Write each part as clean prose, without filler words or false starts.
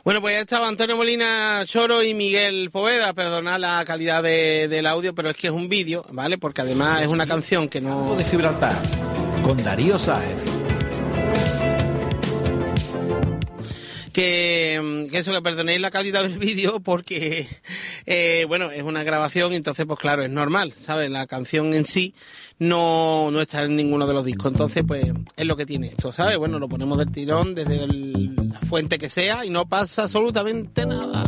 Bueno, pues ya estaba Antonio Molina Choro y Miguel Poveda. Perdonad la calidad del audio, pero es que es un vídeo, ¿vale? Porque además es una canción que no... de Gibraltar, con Darío Sáez. Que perdonéis la calidad del vídeo porque, bueno, es una grabación, entonces pues claro, es normal, ¿sabes? La canción en sí no está en ninguno de los discos, entonces pues es lo que tiene esto, ¿sabes? Bueno, lo ponemos del tirón desde la fuente que sea y no pasa absolutamente nada.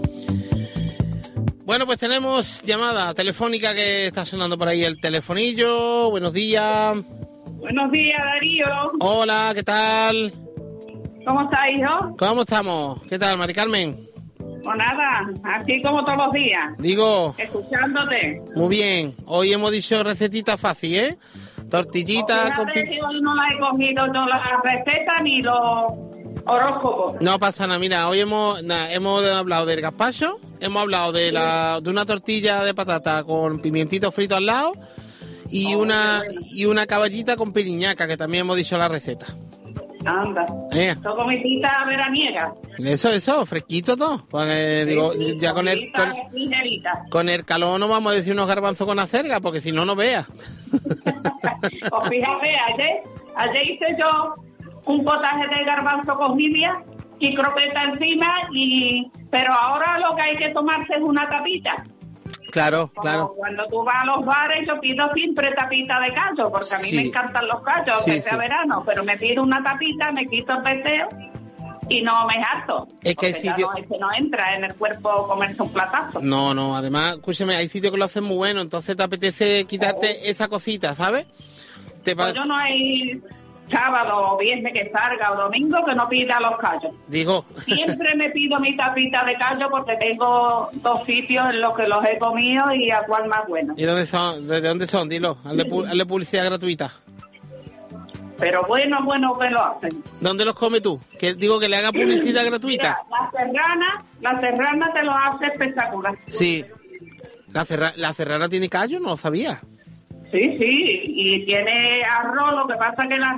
Bueno, pues tenemos llamada telefónica que está sonando por ahí el telefonillo. Buenos días. Buenos días, Darío. Hola, ¿qué tal? ¿Cómo estás, hijo? ¿Cómo estamos? ¿Qué tal, Mari Carmen? Pues nada, así como todos los días. Digo... Escuchándote. Muy bien. Hoy hemos dicho recetita fácil, ¿eh? Tortillita... Pues fíjate que hoy no la he cogido yo las recetas ni los horóscopos. No pasa nada, mira, hoy hemos hablado del gazpacho, hemos hablado de una tortilla de patata con pimientito frito al lado y una caballita con piriñaca, que también hemos dicho la receta. Anda. Todo comidita veraniega. Eso, fresquito todo. Porque, digo, ya con el calor no vamos a decir unos garbanzos con acelga, porque si no, no veas. Pues fíjate, ayer hice yo un potaje de garbanzo con jibia y croqueta encima, pero ahora lo que hay que tomarse es una tapita. Claro, Como claro. Cuando tú vas a los bares, yo pido siempre tapita de callo, porque a mí me encantan los callos, aunque sea verano, pero me pido una tapita, me quito el peseo y no me harto. Es que hay sitios... no entra en el cuerpo comerse un platazo. No, además, escúchame, hay sitios que lo hacen muy bueno, entonces te apetece quitarte esa cosita, ¿sabes? Pues yo no hay sábado o viernes que salga o domingo que no pida los callos. Digo. Siempre me pido mi tapita de callo porque tengo 2 sitios en los que los he comido y a cuál más bueno. ¿Y dónde son? ¿De dónde son? Dilo, hazle publicidad gratuita. Pero bueno que lo hacen. ¿Dónde los comes tú? Que digo que le haga publicidad gratuita. Mira, la serrana te lo hace espectacular. Sí. ¿La serrana tiene callo? No lo sabía. Sí, y tiene arroz, lo que pasa que el arroz